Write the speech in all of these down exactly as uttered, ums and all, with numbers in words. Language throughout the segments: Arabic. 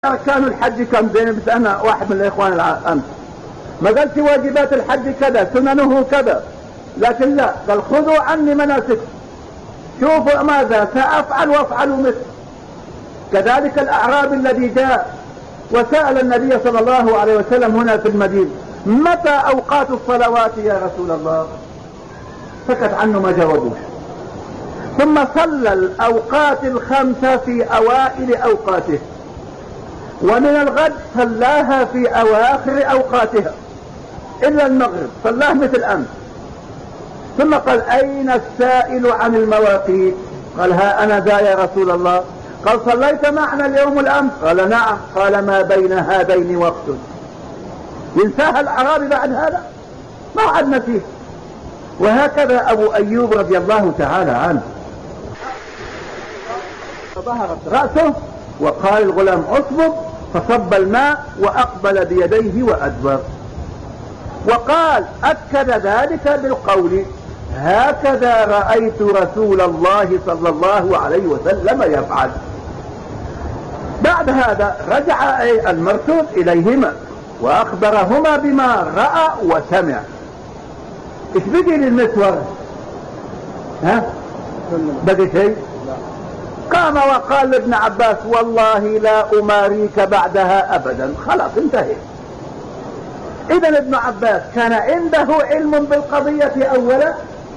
أركان الحج كم؟ زي بس أنا واحد من الإخوان أمس ما قالت واجبات الحج كذا سننه كذا، لكن لا، قال خذوا عني مناسككم، شوفوا ماذا سأفعل وافعلوا مثل. كذلك الأعرابي الذي جاء وسأل النبي صلى الله عليه وسلم هنا في المدينة متى أوقات الصلوات يا رسول الله؟ سكت عنه ما جاوبوش. ثم صلى الأوقات الخمسة في أوائل أوقاته، ومن الغد صلاها في أواخر أوقاتها إلا المغرب صلاها مثل أمس. ثم قال أين السائل عن المواقيت؟ قال ها أنا ذا يا رسول الله. قال صليت معنا اليوم الأمس؟ قال نعم. قال ما بين هذين وقت. ينساها الأعرابي بعد هذا؟ ما عاد نسيه. وهكذا أبو أيوب رضي الله تعالى عنه ظهرت رأسه وقال الغلام اصبب، فصب الماء وأقبل بيديه وأدبر. وقال أكد ذلك بالقول هكذا رأيت رسول الله صلى الله عليه وسلم يفعل. بعد هذا رجع المرسول إليهما وأخبرهما بما رأى وسمع. إيش بقي للمسور؟ ها؟ بقي شيء؟ قام وقال لابن عباس والله لا أماريك بعدها أبدا. خلاص انتهي. إذن ابن عباس كان عنده علم بالقضية أولا،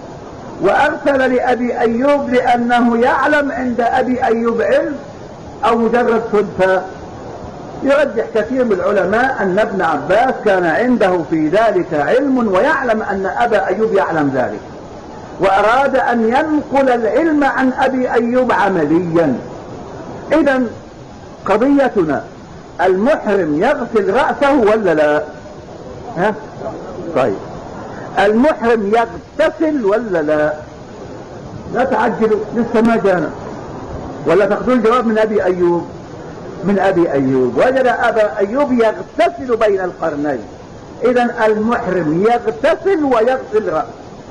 وأرسل لأبي أيوب لأنه يعلم عند أبي أيوب علم، أو مجرد صدفة؟ يرجح كثير من العلماء أن ابن عباس كان عنده في ذلك علم ويعلم أن أبا أيوب يعلم ذلك، وأراد أن ينقل العلم عن أبي أيوب عمليا. إذن قضيتنا المحرم يغسل رأسه ولا لا؟ ها؟ طيب المحرم يغتسل ولا لا؟ لا تعجلوا لسه ما جانا، ولا تاخذوا الجواب من أبي أيوب؟ من أبي أيوب وجد أبا أيوب يغتسل بين القرنين. إذن المحرم يغتسل ويغسل رأسه.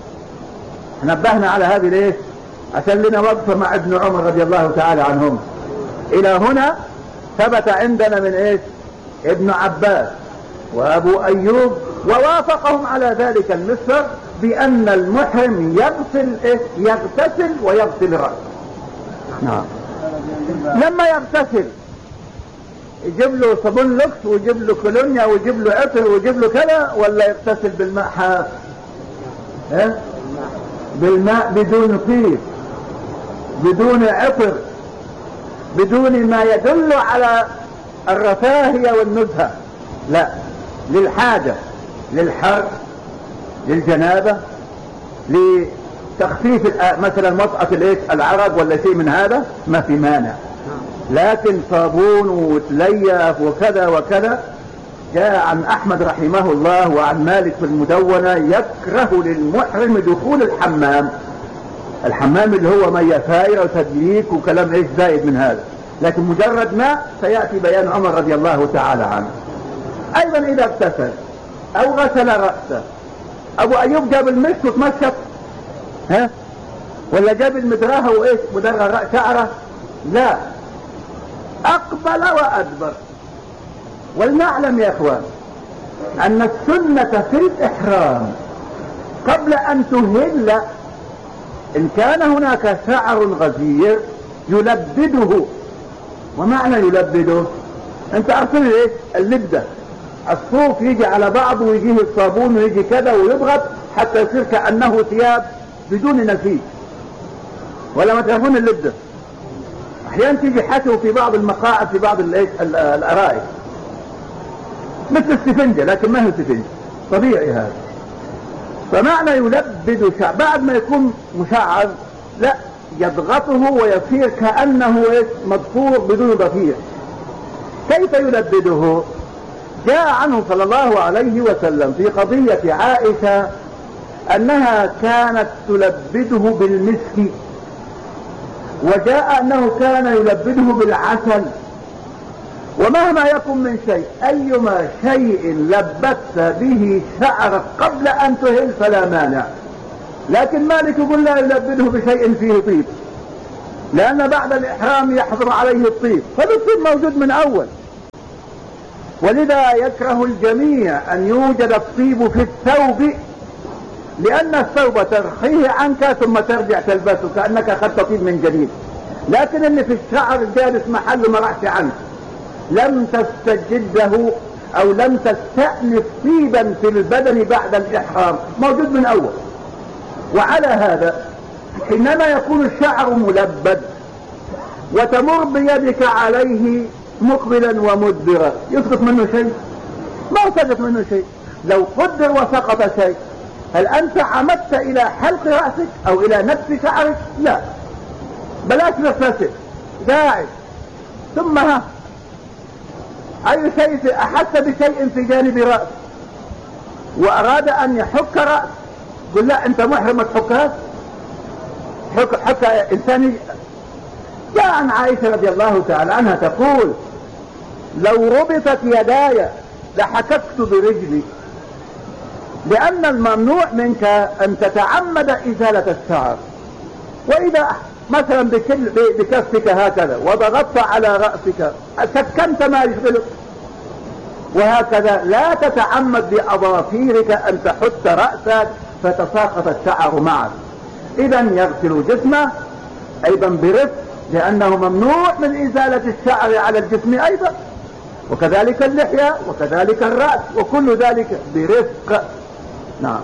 نبهنا على هذه ليش؟ عشان لنا وقفة مع ابن عمر رضي الله تعالى عنهم. إلى هنا ثبت عندنا من إيش؟ ابن عباس وأبو أيوب، ووافقهم على ذلك المسر بأن المحرم يغسل إيه؟ يغتسل ويغسل رأسه. نعم. لما يغتسل يجيب له صابون لوكس ويجيب له كولونيا ويجيب له عطر ويجيب له كذا، ولا يغتسل بالماء حاف؟ ها؟ بالماء بدون طيب، بدون عطر، بدون ما يدل على الرفاهية والنزهة، لا، للحاجة، للحر، للجنابة، لتخفيف مثلا وطأة العرق ولا شيء من هذا، ما في مانع. لكن صابون وتليف وكذا وكذا. جاء عن أحمد رحمه الله وعن مالك في المدونة يكره للمحرم دخول الحمام. الحمام اللي هو مياه فائرة وتدليك وكلام ايش زايد من هذا، لكن مجرد ماء سيأتي بيان عمر رضي الله تعالى عنه. أيضا إذا اغتسل أو غسل رأسه، أبو أيوب جاب المسك وتمسك، ها؟ ولا جاب المدراها وإيش مدرى رأس شعره؟ لا، أقبل وأدبر. ولنعلم يا إخوان أن السنة في الإحرام قبل أن تهل إن كان هناك شعر غزير يلبده. ومعنى يلبده؟ أنت عارفين إيش؟ اللبدة، الصوف يجي على بعضه ويجيه الصابون ويجي كذا ويضغط حتى يصير كأنه ثياب بدون نسيج. ولا ما تعرفون اللبدة؟ أحيانا تيجي حشو في بعض المقاعد في بعض الأرائك مثل السفنجة، لكن ما هو سفنجة، طبيعي هذا. فمعنى يلبد شعر بعد ما يكون مشعر، لا، يضغطه ويصير كأنه مضفور بدون ضفير. كيف يلبده؟ جاء عنه صلى الله عليه وسلم في قضية عائشة أنها كانت تلبده بالمسك، وجاء أنه كان يلبده بالعسل. ومهما يكن من شيء، أيما شيء لبست به شعرك قبل أن تهل فلا مانع. لكن مالك يقول لا يلبده بشيء فيه طيب، لأن بعد الإحرام يحضر عليه الطيب، فالطيب موجود من أول. ولذا يكره الجميع أن يوجد الطيب في الثوب، لأن الثوب ترخيه عنك ثم ترجع تلبسه كأنك أخذت طيب من جديد، لكن اللي في الشعر جالس محله ما راحش عنه، لم تستجده أو لم تستأنف طيبا في البدن بعد الإحرام، موجود من أول. وعلى هذا حينما يكون الشعر ملبد وتمر بيدك عليه مقبلا ومدبرا، يسقط منه شيء؟ ما سقط منه شيء. لو قدر وسقط شيء، هل أنت عمدت إلى حلق رأسك أو إلى نتف شعرك؟ لا، بلاش نفسك، قاعد. ثم ها أي شيء أحس بشيء في جانب رأس وأراد أن يحك رأس، قل لا أنت محرم ما تحكهاش، حك حك إنساني. جاء عن عائشة رضي الله تعالى عنها تقول: لو ربطت يداي لحككت برجلي، لأن الممنوع منك أن تتعمد إزالة الشعر. وإذا مثلا بكفك هكذا وضغطت على رأسك سكنت ما يشغلك، وهكذا لا تتعمد بأظافيرك أن تحث رأسك فتساقط الشعر معك. إذا يغسل جسمه أيضا برفق، لأنه ممنوع من إزالة الشعر على الجسم أيضا، وكذلك اللحية وكذلك الرأس، وكل ذلك برفق. نعم.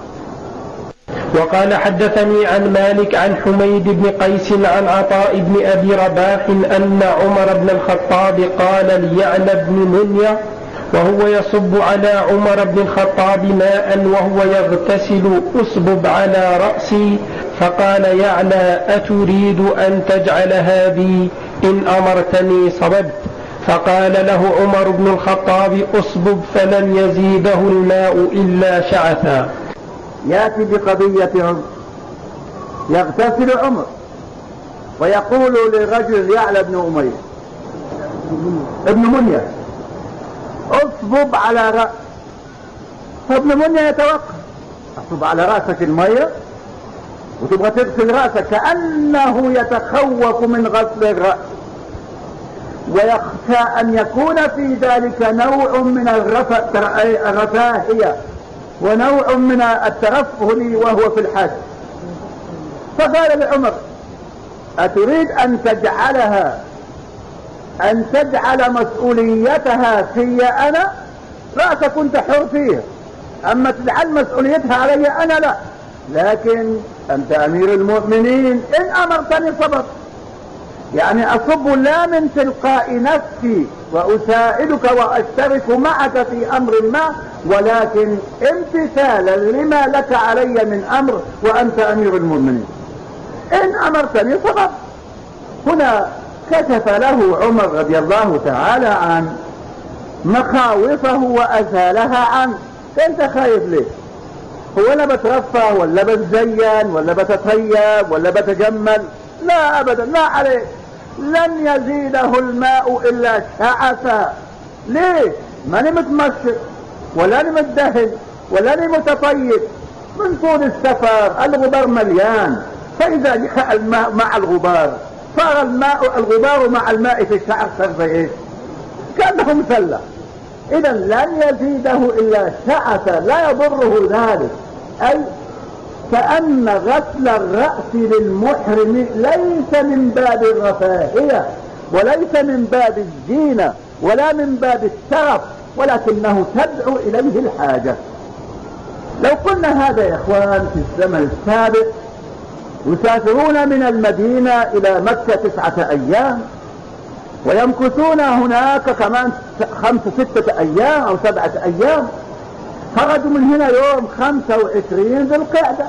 وقال: حدثني عن مالك عن حميد بن قيس عن عطاء بن أبي رباح أن عمر بن الخطاب قال ليعلى بن منية وهو يصب على عمر بن الخطاب ماء وهو يغتسل: أصبب على رأسي. فقال يعلى: أتريد أن تجعلها بي؟ إن أمرتني صببت. فقال له عمر بن الخطاب: أصبب. فلم يزيده الماء إلا شعثا. يأتي بقضية عمر، يغتسل عمر ويقول لرجل يعلى بن أمية ابن منية: اصبب على رأس. فابن منية يتوقف: اصب على رأسك المية وتبغى تغسل رأسك؟ كأنه يتخوف من غسل الرأس ويخشى أن يكون في ذلك نوع من الرفاهية ونوع من الترفه وهو في الحج. فقال لعمر: أتريد أن تجعلها أن تجعل مسؤوليتها في أنا؟ رأسك كنت حر فيها، أما تجعل مسؤوليتها علي أنا لا، لكن أنت أمير المؤمنين، إن أمرتني صبر. يعني أصب لا من تلقاء نفسي وأساعدك وأشترك معك في أمر ما، ولكن امتثالا لما لك علي من أمر وأنت أمير المؤمنين، إن أمرتني صبر. هنا كشف له عمر رضي الله تعالى عن مخاوفه وأزالها عنه. أنت خايف ليه؟ هو أنا بترفع ولا بتزين ولا بتطيب ولا بتجمل؟ لا أبدا، لا عليك. لن يزيده الماء إلا شعثا. ليه؟ ماني متمشط ولا متدهن ولا متطيب، من طول السفر الغبار مليان، فإذا جاء الماء مع الغبار صار الماء الغبار مع الماء في الشعر صار زي ايه؟ كأنه مسلح. إذا لن يزيده إلا شعثا، لا يضره ذلك. أي كأن غسل الرأس للمحرم ليس من باب الرفاهية وليس من باب الزينة ولا من باب الشرف، ولكنه تدعو إليه الحاجة. لو قلنا هذا يا إخوان في الزمن السابق، يسافرون من المدينة إلى مكة تسعة أيام ويمكثون هناك كمان خمسة ستة أيام أو سبعة أيام، خرجوا من هنا يوم خمسة وعشرين ذي القعدة،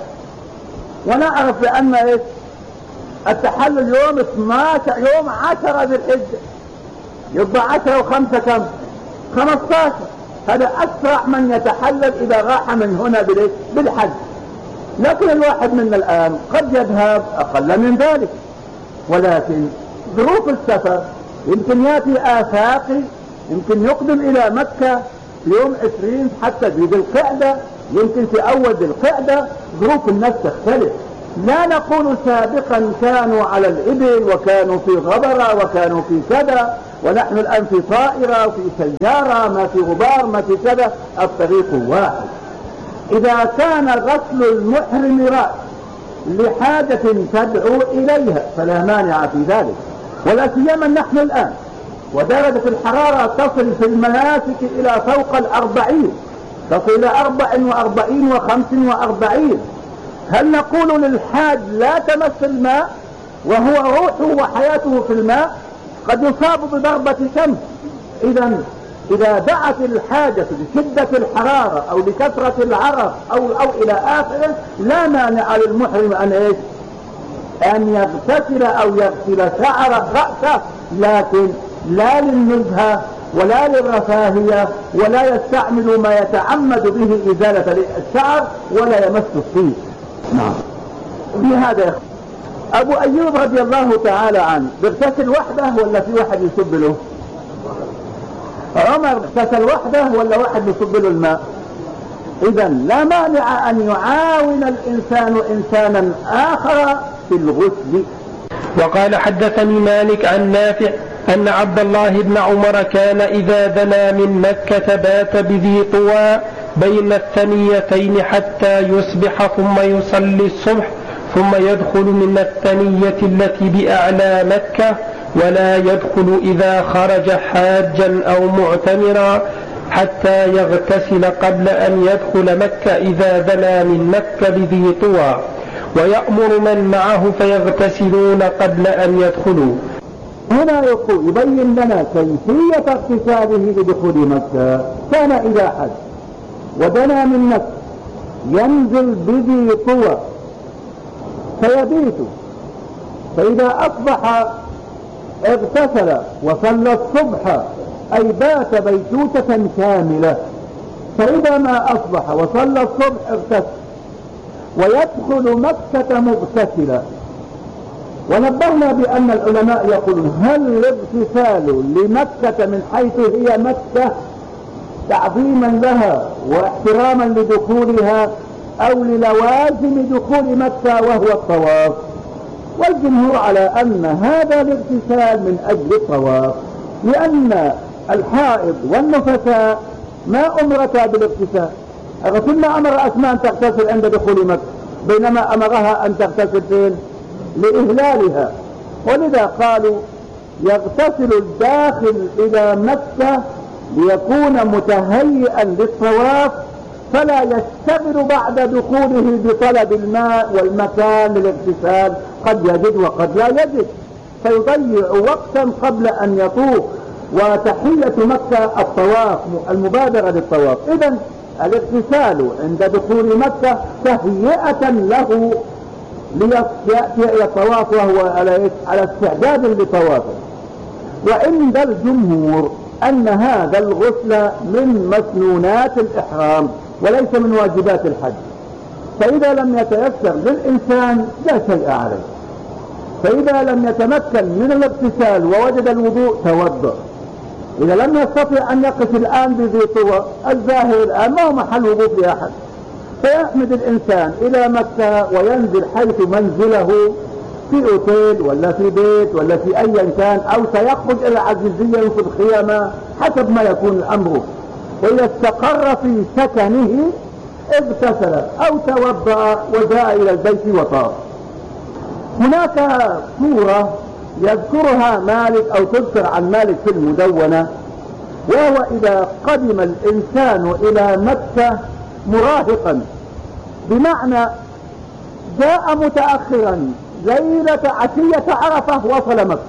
ونعرف بأن إيش التحلل يوم اثناشر يوم عشرة ذي الحجة، يبقى عشرة وخمسة كم؟ خمستاشر. هذا أسرع من يتحلل إذا راح من هنا بالحج. لكن الواحد منا الآن قد يذهب أقل من ذلك، ولكن ظروف السفر يمكن يأتي آفاقي، يمكن يقدم إلى مكة في يوم عشرين حتى في ذي القعدة، يمكن في أول ذي القعدة، ظروف الناس تختلف. لا نقول سابقا كانوا على الإبل وكانوا في غبرة وكانوا في كذا، ونحن الآن في طائرة وفي سيارة، ما في غبار ما في كذا، الطريق واحد. إذا كان غسل المحرم رأس لحاجة تدعو إليها فلا مانع في ذلك، ولا سيما نحن الآن ودرجة الحرارة تصل في المناسك إلى فوق الأربعين، تصل إلى أربع وأربعين وخمس وأربعين. هل نقول للحاج لا تمس الماء وهو روحه وحياته في الماء؟ قد يصاب بضربة شمس. إذا إذا دعت الحاجة لشدة الحرارة أو لكثرة العرق أو, أو إلى آخره، لا مانع للمحرم أن إيش؟ أن يغتسل أو يغسل شعر رأسه، لكن لا للنزهة ولا للرفاهية، ولا يستعمل ما يتعمد به إزالة الشعر ولا يمس الطيب. نعم. بهذا أبو أيوب رضي الله تعالى عنه بيغتسل وحده ولا في واحد يصب له؟ عمر اغتسل وحده ولا واحد يصب له الماء؟ إذا لا مانع أن يعاون الإنسان إنسانا آخر في الغسل. وقال حدثني مالك عن نافع أن عبد الله بن عمر كان إذا دنا من مكة بات بذي طوى بين الثنيتين حتى يصبح ثم يصلي الصبح، ثم يدخل من الثنية التي بأعلى مكة، ولا يدخل إذا خرج حاجا أو معتمرا حتى يغتسل قبل أن يدخل مكة إذا دنا من مكة بذي طوى، ويأمر من معه فيغتسلون قبل أن يدخلوا. هنا يقول يبين لنا كيفية اغتساله لدخول مكة. كان إذا حج ودنا من مكة ينزل بذي طوى فيبيت، فإذا أصبح اغتسل وصلى الصبح، أي بات بيتوتة كاملة. فإذا ما أصبح وصلى الصبح اغتسل ويدخل مكة مغتسلا. ونبهنا بأن العلماء يقولون هل الاغتسال لمكة من حيث هي مكة تعظيما لها واحتراما لدخولها، أو للوازم دخول مكة وهو الطواف؟ والجمهور على أن هذا الاغتسال من أجل الطواف، لأن الحائض والنفساء ما أمرتا بالاغتسال. الرسول ما أمر أسماء أن تغتسل عند دخول مكة، بينما أمرها أن تغتسل فين؟ لإهلالها. ولذا قالوا يغتسل الداخل إلى مكة ليكون متهيئا للطواف، فلا يستبر بعد دخوله بطلب الماء والمكان للاغتسال، قد يجد وقد لا يجد، فيضيع وقتا قبل أن يطوف. وتحية مكة الطواف، المبادرة للطواف. إذن الاغتسال عند دخول مكة تهيئة له ليأتي إلى الطواف، وهو على استعداد لطوافه. وعند الجمهور أن هذا الغسل من مسنونات الإحرام وليس من واجبات الحج، فإذا لم يتيسر للإنسان لا شيء عليه. فإذا لم يتمكن من الاغتسال ووجد الوضوء توضأ. إذا لم يستطع أن يقف الآن بذي طوى، الظاهر الآن ما هو محل وقوف لأحد، فيحمد الإنسان إلى مكة وينزل حيث منزله، في أوتيل ولا في بيت ولا في أي كان، أو سيخرج إلى عزيزية في الخيامة حسب ما يكون الأمر. وإذا استقر في سكنه اغتسل أو توضأ وجاء إلى البيت وطاف. هناك صورة يذكرها مالك أو تذكر عن مالك في المدونة، وهو إذا قدم الإنسان إلى مكة مراهقا، بمعنى جاء متأخرا ليلة عشية عرفة وصل مكة،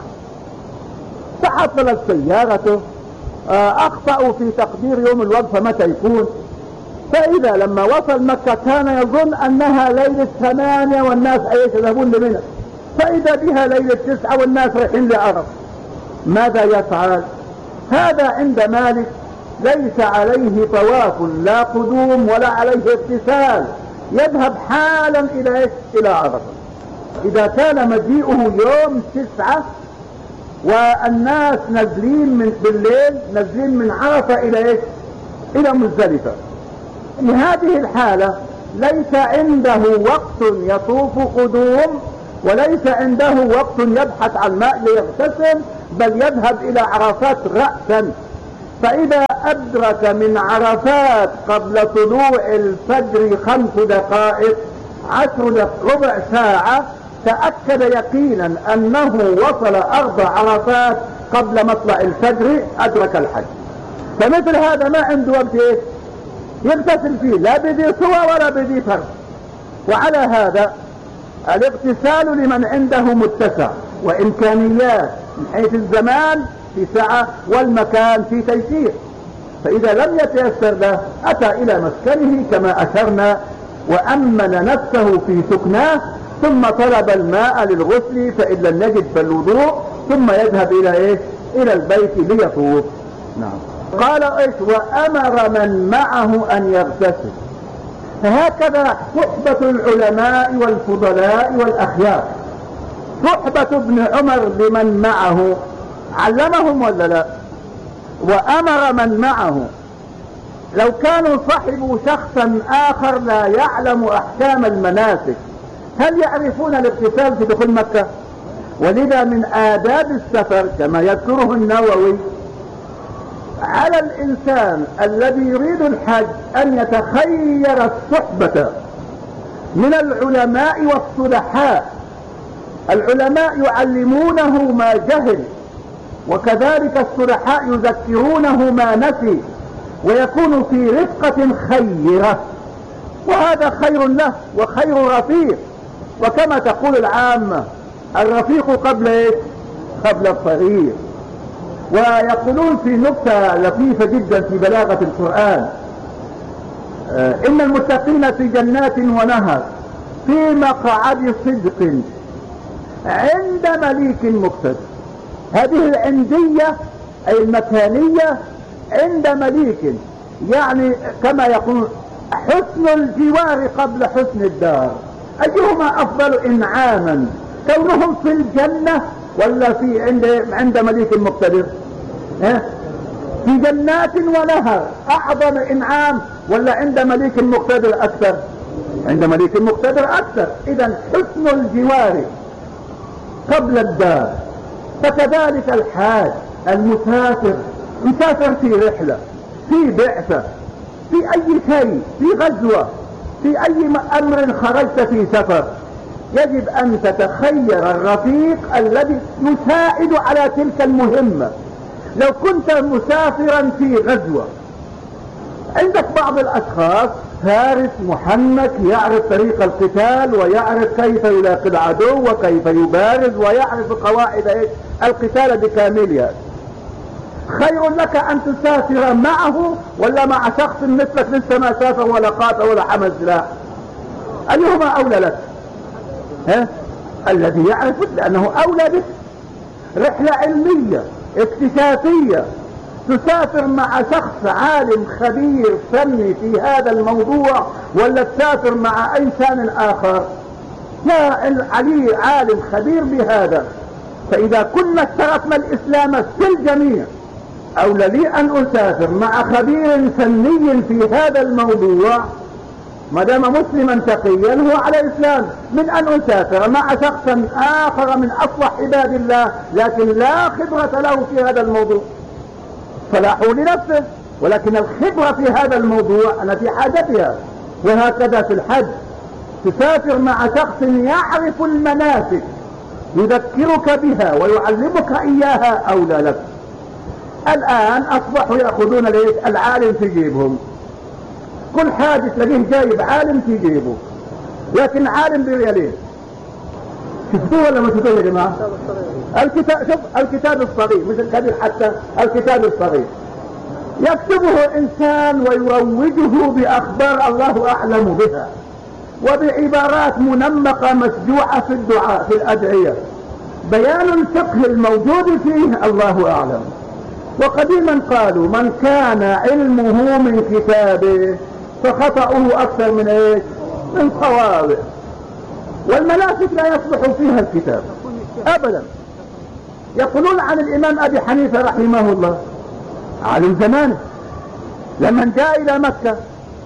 تعطلت سيارته، أخطأوا في تقدير يوم الوقفة متى يكون، فإذا لما وصل مكة كان يظن أنها ليلة ثمانية والناس أيش يذهبون لمنى، فإذا بها ليلة تسعة والناس رايحين لعرف. ماذا يفعل؟ هذا عند مالك ليس عليه طواف لا قدوم ولا عليه اغتسال، يذهب حالا إلى إلى عرفة. إذا كان مجيئه يوم تسعة والناس نازلين من بالليل، نازلين من عرفة إلى إيش؟ إلى مزدلفة، في هذه الحالة ليس عنده وقت يطوف قدوم، وليس عنده وقت يبحث عن ماء ليغتسل، بل يذهب إلى عرفات رأسا. فإذا أدرك من عرفات قبل طلوع الفجر خمس دقائق، عشر دقائق، ربع ساعة، تأكد يقينا أنه وصل أرض عرفات قبل مطلع الفجر، أدرك الحج. فمثل هذا ما عنده وقت إيه؟ يغتسل فيه، لا بدي سوى ولا بدي فرض. وعلى هذا الاغتسال لمن عنده متسع وإمكانيات من حيث الزمان في سعة والمكان في تيسير. فإذا لم يتيسر له أتى إلى مسكنه كما أشرنا، وأمن نفسه في سكناه، ثم طلب الماء للغسل فإن لم يجد فالوضوء، ثم يذهب إلى إيه؟ إلى البيت ليطوف. نعم. قال إيش؟ وأمر من معه أن يغتسل. فهكذا صحبة العلماء والفضلاء والأخيار. صحبة ابن عمر لمن معه علمهم ولا لا؟ وأمر من معه. لو كانوا صحبوا شخصا آخر لا يعلم أحكام المناسك، هل يعرفون الاغتسال في دخول مكة؟ ولذا من آداب السفر كما يذكره النووي على الإنسان الذي يريد الحج أن يتخير الصحبة من العلماء والصلحاء. العلماء يعلمونه ما جهل، وكذلك الصلحاء يذكرونه ما نسي، ويكون في رفقة خيرة، وهذا خير له وخير رفيق. وكما تقول العامة الرفيق قبل ايه؟ قبل الصغير. ويقولون في نكتة لطيفة جدا في بلاغة القرآن: آه إن المتقين في جنات ونهر في مقعد صدق عند مليك مقتدر. هذه العندية أي المكانية عند مليك، يعني كما يقول حسن الجوار قبل حسن الدار. أيهما أفضل إنعاما، كونهم في الجنة ولا في عند عند مليك مقتدر؟ اه؟ في جنات ونهر أعظم إنعام ولا عند مليك مقتدر أكثر؟ عند مليك مقتدر أكثر. إذا حسن الجوار قبل الدار. فكذلك الحاج المسافر، مسافر في رحلة، في بعثة، في أي شيء، في غزوة، في أي أمر خرجت في سفر، يجب أن تتخير الرفيق الذي يساعد على تلك المهمة. لو كنت مسافرا في غزوة عندك بعض الأشخاص فارس محنك يعرف طريق القتال ويعرف كيف يلاقي العدو وكيف يبارز ويعرف قواعد القتال بكاملها، خير لك أن تسافر معه ولا مع شخص مثلك لسه ما سافر ولا قاتل ولا حمل سلاح؟ أيهما أولى لك؟ ها؟ الذي يعرفك، لأنه أولى بك. رحلة علمية اكتشافية تسافر مع شخص عالم خبير فني في هذا الموضوع ولا تسافر مع أي شان آخر؟ لا، علي عالم خبير بهذا. فإذا كنا اشتركنا الإسلام في الجميع أولى لي أن أسافر مع خبير فني في هذا الموضوع ما دام مسلما تقيا هو على إسلام، من أن أسافر مع شخص آخر من أصلح عباد الله لكن لا خبرة له في هذا الموضوع. صلاحه لنفسه، ولكن الخبرة في هذا الموضوع أنا في حاجتها. وهكذا في الحج تسافر مع شخص يعرف المناسك يذكرك بها ويعلمك إياها أولى لك. الآن أصبحوا يأخذون العالم في جيبهم، كل حاجة تلاقيه جايب عالم في جيبه، لكن عالم بريالين. شفتوه ولا ما شفتوه يا جماعة؟ الكتاب، شوف الكتاب الصغير مش الكبير، حتى الكتاب الصغير يكتبه إنسان ويروجه بأخبار الله أعلم بها وبعبارات منمقة مسجوعة في الدعاء في الأدعية، بيان الفقه الموجود فيه الله أعلم. وقديما قالوا من كان علمه من كتابه فخطأه أكثر من ايش؟ من صوابه. والمناسك لا يصلح فيها الكتاب أبدا. يقولون عن الإمام أبي حنيفة رحمه الله عالم زمانه لما جاء إلى مكة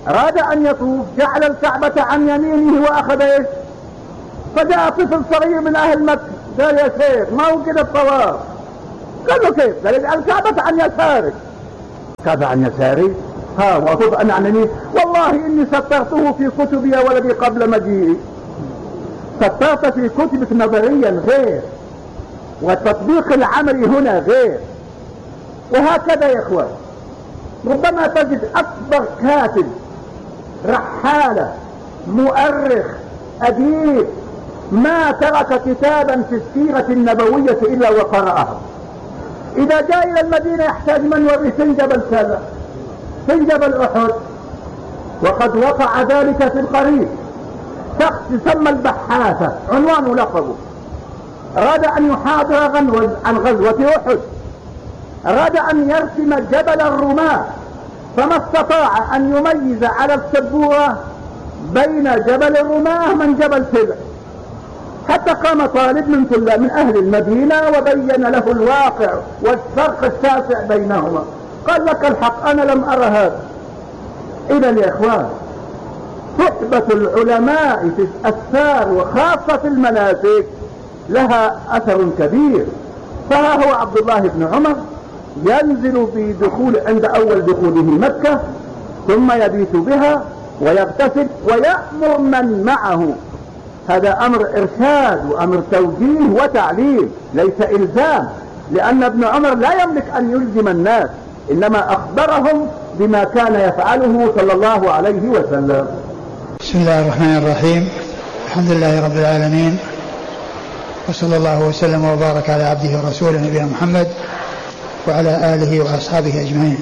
أراد أن يطوف جعل الكعبة عن يمينه وأخذ إيش؟ فجاء طفل صغير من أهل مكة قال يا شيخ ما هو كده الطواف. قال له كيف؟ قال الكعبة عن يسارك. الكعبة عن يساري؟ ها وأطوف أنا عن يمين؟ والله إني سطرته في كتبي يا ولدي قبل مجيئي. سطرت في كتبك نظريا غير، والتطبيق العملي هنا غير. وهكذا يا إخوان ربما تجد أكبر كاتب رحالة مؤرخ أديب ما ترك كتابا في السيرة النبوية إلا وقرأه. إذا جاء إلى المدينة يحتاج من يوري فين جبل كذا فين جبل أحد، وقد وقع ذلك في القريب. شخص يسمى البحاثة عنوان لقبه، أراد أن يحاضر عن غزوة أحد، أراد أن يرسم جبل الرماة، فما استطاع أن يميز على السبورة بين جبل الرماة من جبل سبع، حتى قام طالب من طلاب من أهل المدينة وبين له الواقع والفرق الشاسع بينهما. قال لك الحق أنا لم أرى هذا. إذا يا إخوان صحبة العلماء في الأسفار وخاصة في المناسك لها أثر كبير. فها هو عبد الله بن عمر ينزل في دخول عند أول دخوله مكة، ثم يبيت بها ويغتسل ويأمر من معه. هذا أمر إرشاد وأمر توجيه وتعليم، ليس إلزام، لأن ابن عمر لا يملك أن يلزم الناس، إنما أخبرهم بما كان يفعله صلى الله عليه وسلم. بسم الله الرحمن الرحيم. الحمد لله رب العالمين، وصلى الله وسلم وبارك على عبده ورسوله نبينا محمد وعلى آله وأصحابه أجمعين.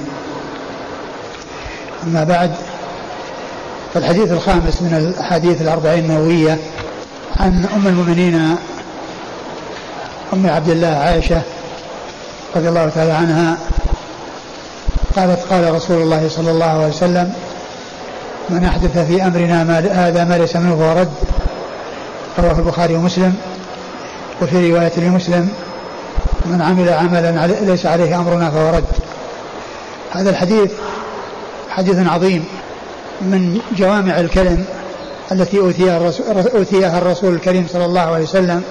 أما بعد، فالحديث الخامس من الأحاديث الأربعين النووية عن أم المؤمنين أم عبد الله عائشة رضي الله تعالى عنها قالت: قال رسول الله صلى الله عليه وسلم: من أحدث في أمرنا ما هذا ما ليس منه فهو رد. رواه البخاري ومسلم. وفي رواية لمسلم: من عمل عملا ليس عليه أمرنا فهو رد. هذا الحديث حديث عظيم من جوامع الكلم التي أوتيها الرسول, أوتيها الرسول الكريم صلى الله عليه وسلم.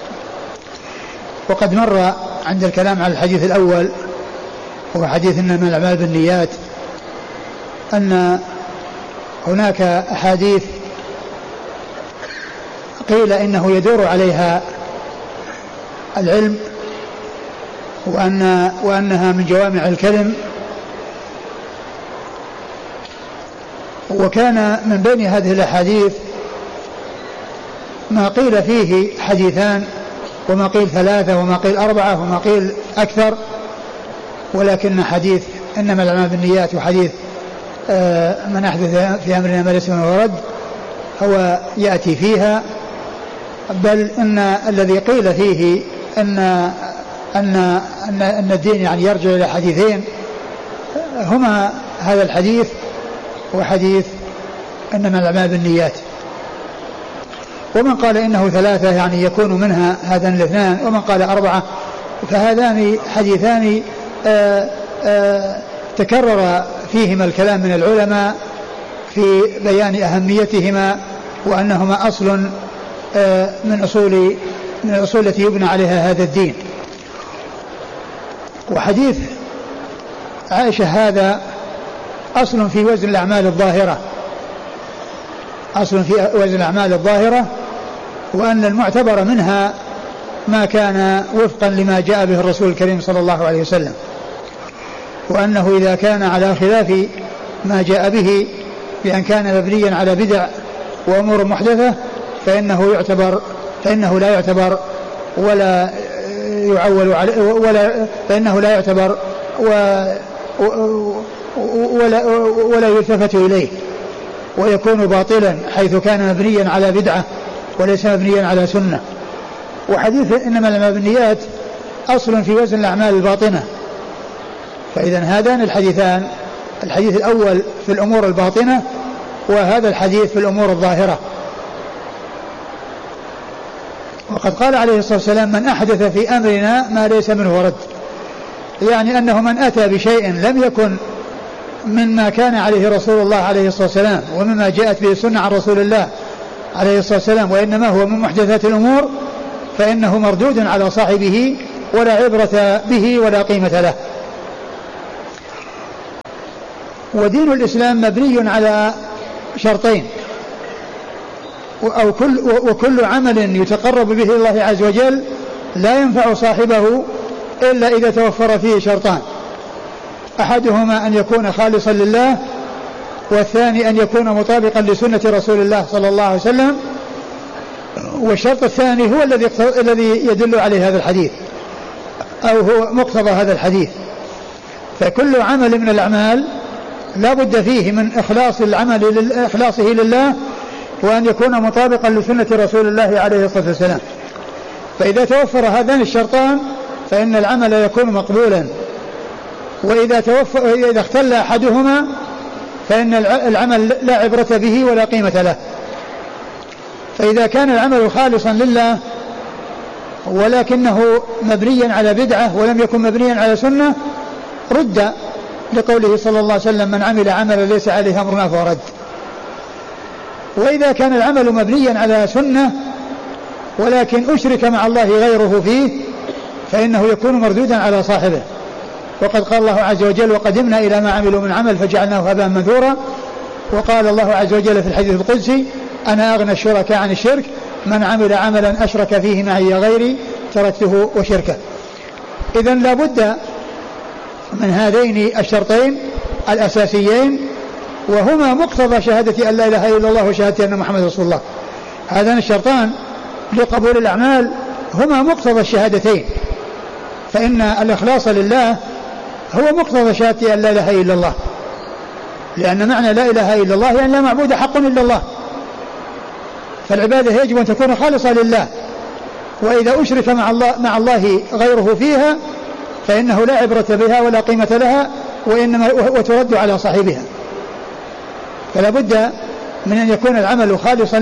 وقد مر عند الكلام على الحديث الأول هو حديث إنما الأعمال بالنيات أن هناك أحاديث قيل إنه يدور عليها العلم وأن وأنها من جوامع الكلم، وكان من بين هذه الأحاديث ما قيل فيه حديثان وما قيل ثلاثة وما قيل أربعة وما قيل أكثر، ولكن حديث إنما الأعمال بالنيات وحديث آه من أحدث في أمرنا ما ليس منه فهو رد هو يأتي فيها. بل إن الذي قيل فيه أن أن أن, أن الدين يعني يرجع إلى حديثين هما هذا الحديث وحديث إنما الأعمال بالنيات. ومن قال إنه ثلاثة يعني يكون منها هذان الاثنان، ومن قال أربعة، فهذان حديثان آآ آآ تكرر فيهما الكلام من العلماء في بيان أهميتهما وأنهما أصل من أصول من الأصول التي يبنى عليها هذا الدين. وحديث عائشة هذا أصل في وزن الأعمال الظاهرة، أصل في وزن الأعمال الظاهرة، وأن المعتبر منها ما كان وفقا لما جاء به الرسول الكريم صلى الله عليه وسلم، وأنه إذا كان على خلاف ما جاء به بأن كان مبنيا على بدع وأمور محدثة فإنه يعتبر فإنه لا يعتبر ولا يعول عليه ولا فإنه لا يعتبر ولا ولا يلتفت إليه ويكون باطلا حيث كان مبنيا على بدعة وليس مبنيا على سنة. وحديث إنما الأعمال بالنيات أصل في وزن الأعمال الباطنة. فإذا هذان الحديثان، الحديث الأول في الأمور الباطنة وهذا الحديث في الأمور الظاهرة. وقد قال عليه الصلاة والسلام: من أحدث في أمرنا ما ليس منه رد، يعني أنه من أتى بشيء لم يكن مما كان عليه رسول الله عليه الصلاة والسلام ومما جاءت به السنة عن رسول الله عليه الصلاة والسلام، وإنما هو من محدثات الأمور فإنه مردود على صاحبه ولا عبرة به ولا قيمة له. ودين الإسلام مبني على شرطين، أو كل وكل عمل يتقرب به الله عز وجل لا ينفع صاحبه إلا إذا توفر فيه شرطان، أحدهما أن يكون خالصا لله، والثاني أن يكون مطابقا لسنة رسول الله صلى الله عليه وسلم، والشرط الثاني هو الذي الذي يدل عليه هذا الحديث أو هو مقتضى هذا الحديث. فكل عمل من الأعمال لا بد فيه من إخلاص العمل إخلاصه لله، وأن يكون مطابقا لسنة رسول الله عليه الصلاة والسلام. فإذا توفر هذان الشرطان فإن العمل يكون مقبولا، وإذا توفر إذا اختل أحدهما فإن العمل لا عبرة به ولا قيمة له. فإذا كان العمل خالصا لله ولكنه مبنيا على بدعة ولم يكن مبنيا على سنة رد، لقوله صلى الله عليه وسلم: من عمل عملا ليس عليه أمرنا فهو رد. وإذا كان العمل مبنيا على سنة ولكن أشرك مع الله غيره فيه فإنه يكون مردودا على صاحبه. وقد قال الله عز وجل: وقدمنا إلى ما عملوا من عمل فجعلناه هباء منثورا. وقال الله عز وجل في الحديث القدسي: أنا أغنى الشركاء عن الشرك، من عمل عملا أشرك فيه معي غيري تركته وشركه. إذن لا بد من هذين الشرطين الأساسيين، وهما مقتضى شهادة أن لا إله إلا الله وشهادة أن محمد رسول الله. هذان الشرطان لقبول الأعمال هما مقتضى الشهادتين، فإن الإخلاص لله هو مقتضى شهادة أن لا إله إلا الله، لأن معنى لا إله إلا الله يعني لا معبود حق إلا الله، فالعبادة يجب أن تكون خالصة لله، وإذا أشرك مع الله, مع الله غيره فيها فإنه لا عبرة بها ولا قيمة لها، وإنما وترد على صاحبها. فلا بد من أن يكون العمل خالصا.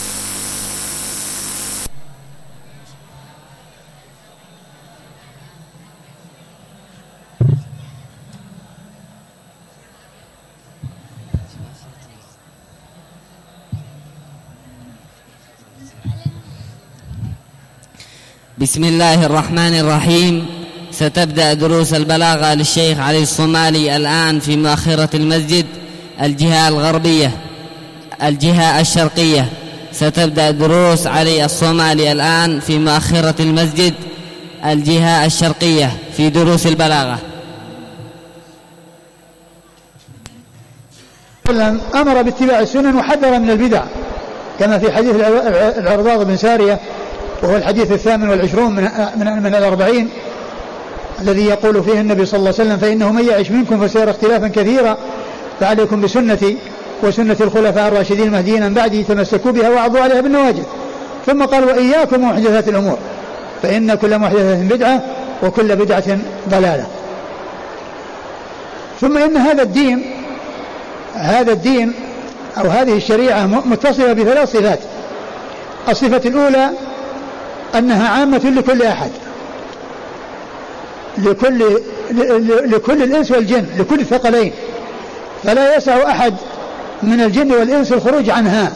بسم الله الرحمن الرحيم. ستبدأ دروس البلاغة للشيخ علي الصومالي الآن في مؤخرة المسجد الجهة الغربية الجهة الشرقية. ستبدأ دروس علي الصومالي الآن في مؤخرة المسجد الجهة الشرقية في دروس البلاغة. أمر باتباع السنن وحذر من البدع، كما في حديث العرباض بن سارية، وهو الحديث الثامن والعشرون من, من, من الأربعين، الذي يقول فيه النبي صلى الله عليه وسلم: فإنه من يعش منكم فسيرى اختلافا كثيرا، فعليكم بسنتي وسنة الخلفاء الراشدين المهديين من بعدي، تمسكوا بها وعضوا عليها بالنواجذ. ثم قال: وإياكم ومحدثات الأمور، فإن كل محدثة بدعة وكل بدعة ضلالة. ثم إن هذا الدين هذا الدين أو هذه الشريعة متصلة بثلاث صفات. الصفة الأولى أنها عامة لكل أحد، لكل لكل الإنس والجن، لكل الثقلين، فلا يسع أحد من الجن والإنس الخروج عنها،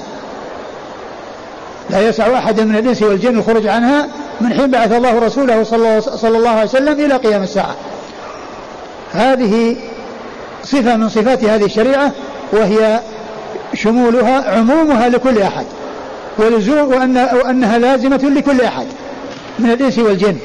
لا يسع أحد من الإنس والجن الخروج عنها من حين بعث الله رسوله صلى الله عليه وسلم إلى قيام الساعة. هذه صفة من صفات هذه الشريعة، وهي شمولها عمومها لكل أحد، ولزوم وأن وأنها لازمة لكل أحد من الإنس والجن،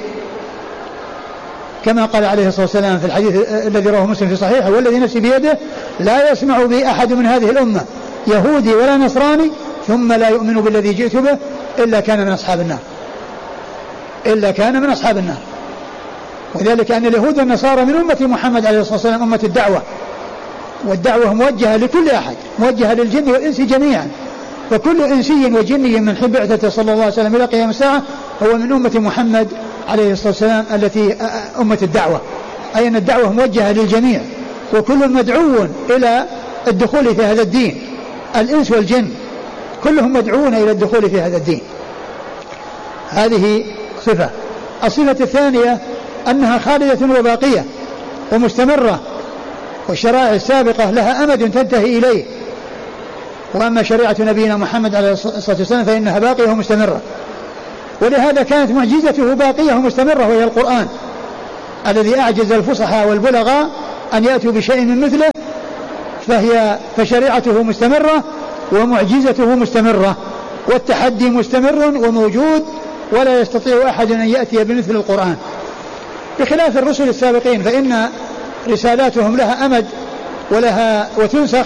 كما قال عليه الصلاة والسلام في الحديث الذي رواه مسلم في صحيحه: والذي نفسي بيده لا يسمع بي أحد من هذه الأمة يهودي ولا نصراني ثم لا يؤمن بالذي جئت به إلا كان من أصحاب النار إلا كان من أصحاب النار. وذلك أن اليهود والنصارى من أمة محمد عليه الصلاة والسلام أمة الدعوة، والدعوة موجهة لكل أحد، موجهة للجن والإنس جميعا، فكل إنسي وجني من حين بعثته صلى الله عليه وسلم إلى قيام الساعة هو من أمة محمد عليه الصلاة والسلام التي أمة الدعوة، أي أن الدعوة موجهة للجميع، وكل مدعو إلى الدخول في هذا الدين، الإنس والجن كلهم مدعوون إلى الدخول في هذا الدين. هذه صفة. الصفة الثانية أنها خالدة وباقية ومستمرة، والشرائع السابقة لها أمد تنتهي إليه، وأما شريعة نبينا محمد عليه الصلاة والسلام فإنها باقية ومستمرة، ولهذا كانت معجزته باقية ومستمرة، وهي القرآن الذي أعجز الفصحاء والبلغاء أن يأتوا بشيء من مثله، فهي فشريعته مستمرة ومعجزته مستمرة، والتحدي مستمر وموجود، ولا يستطيع أحد أن يأتي بمثل القرآن، بخلاف الرسل السابقين فإن رسالاتهم لها أمد ولها وتنسخ،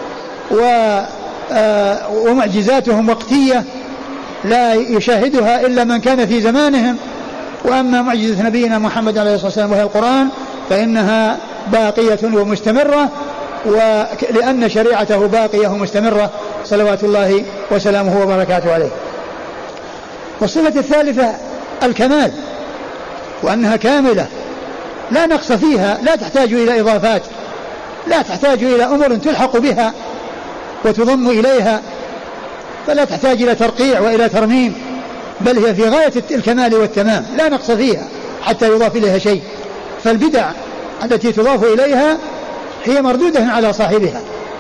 ومعجزاتهم وقتية لا يشاهدها إلا من كان في زمانهم. وأما معجزة نبينا محمد عليه الصلاة والسلام وهي القرآن فإنها باقية ومستمرة، ولأن شريعته باقية ومستمرة صلوات الله وسلامه وبركاته عليه. والصفة الثالثة الكمال، وأنها كاملة لا نقص فيها، لا تحتاج إلى إضافات، لا تحتاج إلى أمور تلحق بها وتضم إليها، فلا تحتاج إلى ترقيع وإلى ترميم، بل هي في غاية الكمال والتمام، لا نقص فيها حتى يضاف إليها شيء. فالبدع التي تضاف إليها هي مردودة على صاحبها.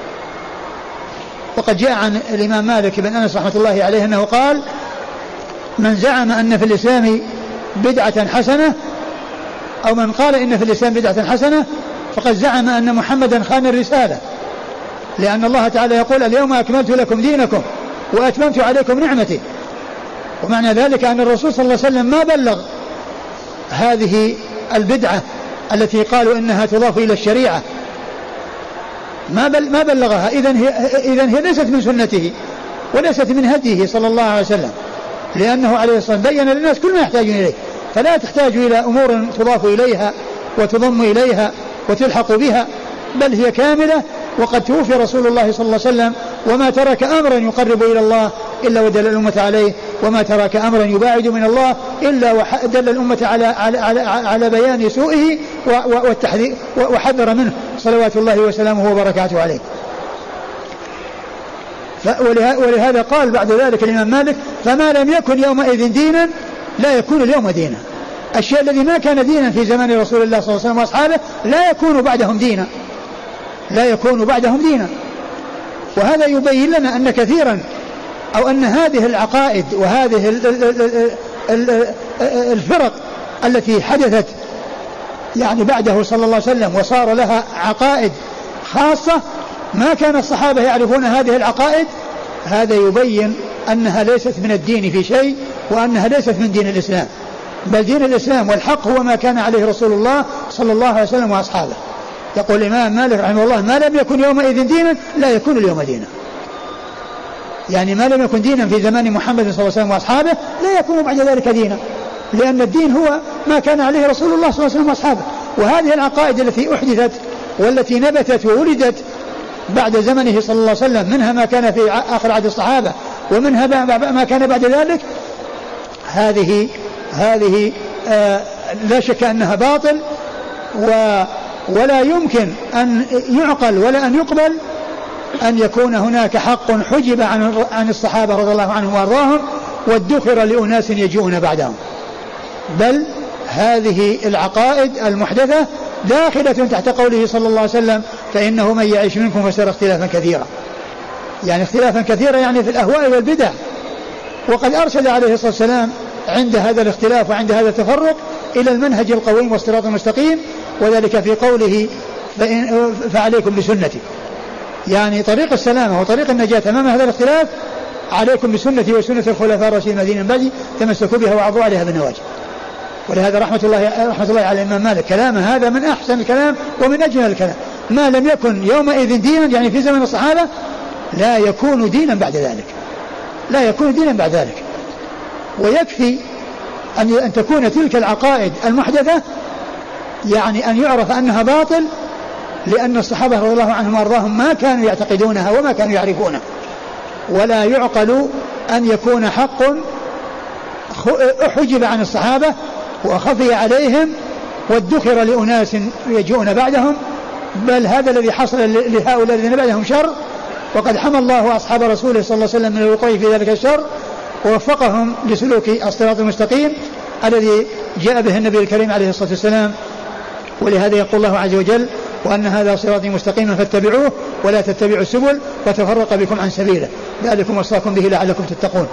وقد جاء عن الإمام مالك بن أنس رحمة الله عليه أنه قال: من زعم أن في الإسلام بدعة حسنة، أو من قال إن في الإسلام بدعة حسنة فقد زعم أن محمدا خان الرسالة، لأن الله تعالى يقول: اليوم أكملت لكم دينكم وأتممت عليكم نعمتي. ومعنى ذلك أن الرسول صلى الله عليه وسلم ما بلغ هذه البدعة التي قالوا إنها تضاف إلى الشريعة، ما ما بلغها. إذن هي, إذن هي ليست من سنته وليست من هديه صلى الله عليه وسلم، لأنه عليه الصلاة والسلام بين للناس كل ما يحتاجون إليه، فلا تحتاج إلى أمور تضاف إليها وتضم إليها وتلحق بها، بل هي كاملة. وقد توفي رسول الله صلى الله عليه وسلم وما ترك أمرا يقرب إلى الله إلا ودل الأمة عليه، وما ترك أمرا يباعد من الله إلا ودل الأمة على, على, على, على بيان سوءه والتحذير وحذر منه صلوات الله وسلامه وبركاته عليه. ولهذا قال بعد ذلك الإمام مالك: فما لم يكن يومئذ دينا لا يكون اليوم دينا. الشيء الذي ما كان دينا في زمن رسول الله صلى الله عليه وسلم وأصحابه لا يكون بعدهم دينا، لا يكون بعدهم دينا. وهذا يبين لنا أن كثيرا أو أن هذه العقائد وهذه الفرق التي حدثت يعني بعده صلى الله عليه وسلم وصار لها عقائد خاصة ما كان الصحابة يعرفون هذه العقائد، هذا يبين أنها ليست من الدين في شيء، وأنها ليست من دين الإسلام، بل دين الإسلام والحق هو ما كان عليه رسول الله صلى الله عليه وسلم وأصحابه. يقول الإمام مالك رحمه الله: ما لم يكن يومئذ دينا لا يكون اليوم دينا. يعني ما لم يكن دينا في زمان محمد صلى الله عليه وسلم وأصحابه لا يكون بعد ذلك دينا، لأن الدين هو ما كان عليه رسول الله صلى الله عليه وسلم وأصحابه. وهذه العقائد التي أحدثت والتي نبتت وولدت بعد زمنه صلى الله عليه وسلم، منها ما كان في آخر عهد الصحابة ومنها ما كان بعد ذلك، هذه هذه آه لا شك أنها باطل، و ولا يمكن أن يعقل ولا أن يقبل أن يكون هناك حق حجب عن عن الصحابة رضي الله عنهم وأرضاهم وادخر لأناس يجيئون بعدهم، بل هذه العقائد المحدثة داخلة تحت قوله صلى الله عليه وسلم: فإنه من يعيش منكم فسيرى اختلافا كثيرا. يعني اختلافا كثيرا يعني في الأهواء والبدع. وقد أرشد عليه الصلاة والسلام عند هذا الاختلاف وعند هذا التفرق إلى المنهج القويم والصراط المستقيم، وذلك في قوله: فعليكم بسنتي. يعني طريق السلامة وطريق النجاة أمام هذا الاختلاف عليكم بسنتي وسنة الخلفاء الراشدين المهديين من بعدي تمسكوا بها وعضوا عليها بالنواجذ. ولهذا رحمة الله رحمة الله على الإمام مالك كلامه هذا من أحسن الكلام ومن أجمل الكلام: ما لم يكن يومئذ دينا يعني في زمن الصحابة لا يكون دينا بعد ذلك، لا يكون دينا بعد ذلك. ويكفي أن أن تكون تلك العقائد المحدثة يعني أن يعرف أنها باطل، لأن الصحابة رضي الله عنهم وأرضاهم ما كانوا يعتقدونها وما كانوا يعرفونها. ولا يعقل أن يكون حق حجب عن الصحابة وخفي عليهم وادخر لأناس يجيئون بعدهم، بل هذا الذي حصل لهؤلاء الذين بعدهم شر، وقد حمى الله أصحاب رسوله صلى الله عليه وسلم من الوقوع في ذلك الشر ووفقهم لسلوك الصراط المستقيم الذي جاء به النبي الكريم عليه الصلاة والسلام. ولهذا يقول الله عز وجل: وأن هذا صراطي مستقيما فاتبعوه ولا تتبعوا السبل وتفرق بكم عن سبيله ذلكم وصاكم به لعلكم تتقون.